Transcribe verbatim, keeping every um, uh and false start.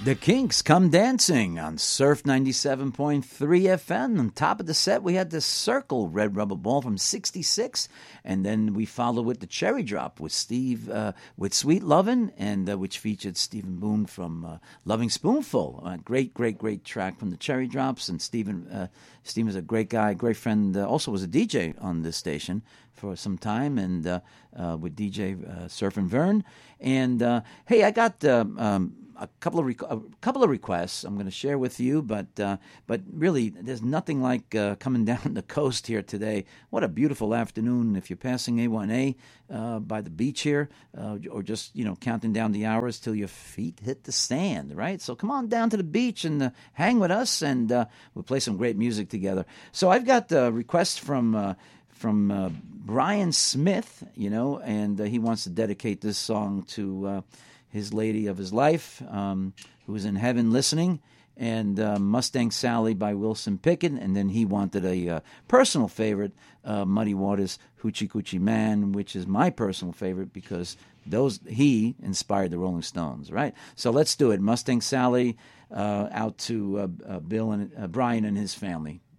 The Kinks Come Dancing on Surf ninety-seven point three F M. On top of the set, we had the Circle Red Rubber Ball from sixty-six, and then we followed with the Cherry Drop with Steve, uh, with Sweet Lovin', and uh, which featured Stephen Boone from uh, Loving Spoonful. A great, great, great track from the Cherry Drops, and Stephen, uh, Stephen's a great guy, great friend, uh, also was a D J on this station for some time, and uh, uh, with D J uh, Surf and Vern. And, uh, hey, I got... Uh, um, A couple of rec- a couple of requests I'm going to share with you, but uh, but really, there's nothing like uh, coming down the coast here today. What a beautiful afternoon! If you're passing A one A uh, by the beach here, uh, or just you know counting down the hours till your feet hit the sand, right? So come on down to the beach and uh, hang with us, and uh, we'll play some great music together. So I've got uh, requests from. Uh, From uh, Brian Smith, you know, and uh, he wants to dedicate this song to uh, his lady of his life, um, who is in heaven listening, and uh, Mustang Sally by Wilson Pickett, and then he wanted a uh, personal favorite, uh, Muddy Waters' Hoochie Coochie Man, which is my personal favorite because those he inspired the Rolling Stones, right? So let's do it. Mustang Sally uh, out to uh, uh, Bill and uh, Brian and his family.